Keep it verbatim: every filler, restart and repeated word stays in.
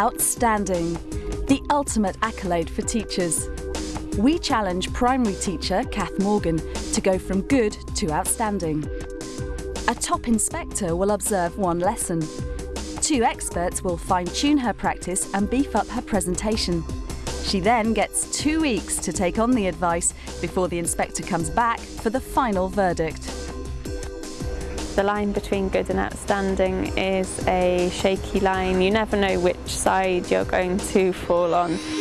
Outstanding, the ultimate accolade for teachers. We challenge primary teacher Kath Morgan to go from good to outstanding. A top inspector will observe one lesson. Two experts will fine-tune her practice and beef up her presentation. She then gets two weeks to take on the advice before the inspector comes back for the final verdict. The line between good and outstanding is a shaky line. You never know which side you're going to fall on.